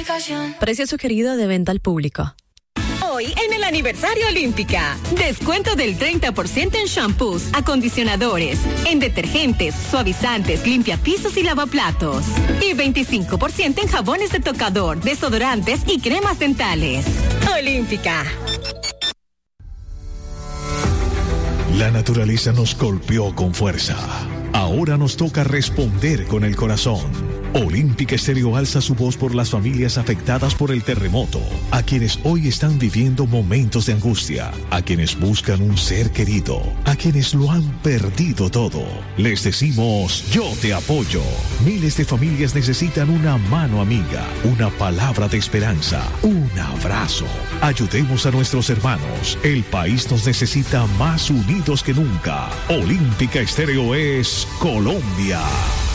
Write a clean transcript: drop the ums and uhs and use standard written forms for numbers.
aplicación. Precio sugerido de venta al público. Hoy en el aniversario Olímpica, descuento del 30% en shampoos, acondicionadores, en detergentes, suavizantes, limpiapisos y lavaplatos. Y 25% en jabones de tocador, desodorantes y cremas dentales. Olímpica. La naturaleza nos golpeó con fuerza. Ahora nos toca responder con el corazón. Olímpica Estéreo alza su voz por las familias afectadas por el terremoto, a quienes hoy están viviendo momentos de angustia, a quienes buscan un ser querido, a quienes lo han perdido todo. Les decimos, yo te apoyo. Miles de familias necesitan una mano amiga, una palabra de esperanza, un abrazo. Ayudemos a nuestros hermanos. El país nos necesita más unidos que nunca. Olímpica Estéreo es Colombia.